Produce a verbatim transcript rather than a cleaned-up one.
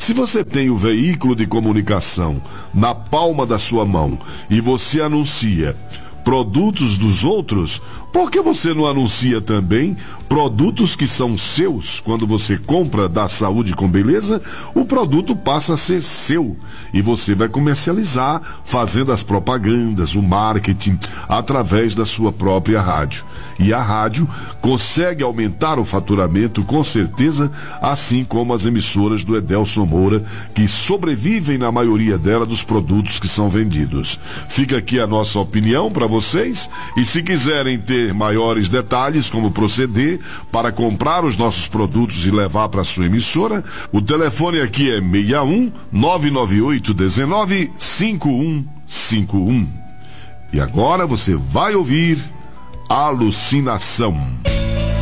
Se você tem o veículo de comunicação na palma da sua mão e você anuncia produtos dos outros, por que você não anuncia também produtos que são seus? Quando você compra da Saúde com Beleza, o produto passa a ser seu e você vai comercializar fazendo as propagandas, o marketing através da sua própria rádio. E a rádio consegue aumentar o faturamento com certeza, assim como as emissoras do Edelson Moura, que sobrevivem na maioria dela dos produtos que são vendidos. Fica aqui a nossa opinião para vocês, e se quiserem ter maiores detalhes como proceder para comprar os nossos produtos e levar para sua emissora, o telefone aqui é seis um nove nove oito um nove cinco um cinco um. E agora você vai ouvir Alucinação.